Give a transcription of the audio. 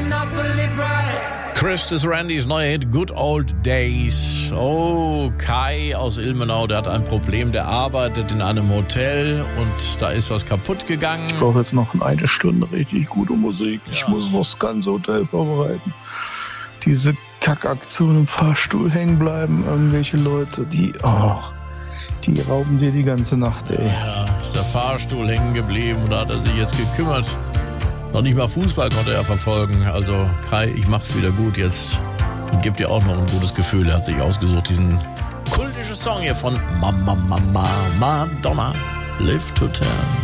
Chris is Randys neue Hit Good Old Days. Oh, Kai aus Ilmenau, der hat ein Problem, der arbeitet in einem Hotel und da ist was kaputt gegangen. Ich brauche jetzt noch eine Stunde richtig gute Musik. Ja. Ich muss noch das ganze Hotel vorbereiten. Diese Kackaktion im Fahrstuhl hängen bleiben, irgendwelche Leute, die rauben dir die ganze Nacht, ey. Ja, ist der Fahrstuhl hängen geblieben, da hat er sich jetzt gekümmert. Noch nicht mal Fußball konnte er verfolgen. Also Kai, ich mach's wieder gut jetzt. Und gibt dir auch noch ein gutes Gefühl. Er hat sich ausgesucht, diesen kultischen Song hier von Madonna, Live to Tell.